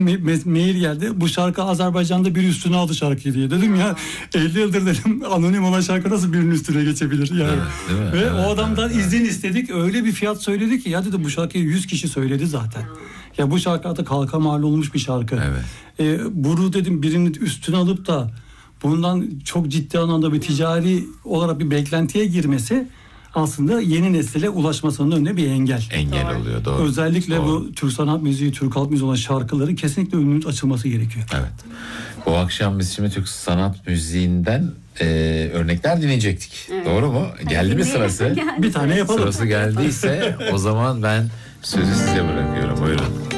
mail geldi. Bu şarkı Azerbaycan'da bir üstüne aldı şarkıyı diye. Dedim ya 50 yıldır dedim anonim olan şarkı nasıl birinin üstüne geçebilir yani. Evet, değil mi? Ve Evet, o adamdan evet, izin istedik. Öyle bir fiyat söyledi ki ya dedi bu şarkıyı 100 kişi söyledi zaten. Ya bu şarkı artık halka mal olmuş bir şarkı. Evet. Bunu dedim birinin üstüne alıp da bundan çok ciddi anlamda bir ticari olarak bir beklentiye girmesi aslında yeni nesile ulaşmasının önüne bir engel. Engel oluyor, doğru. Özellikle Doğru. bu Türk sanat müziği, Türk halk müziği olan şarkıları kesinlikle önünün açılması gerekiyor. Evet. Bu akşam biz şimdi Türk sanat müziğinden örnekler dinleyecektik. Evet. Doğru mu? Geldi mi sırası? Bir tane yapalım. Sırası geldiyse o zaman ben sözü size bırakıyorum. Buyurun.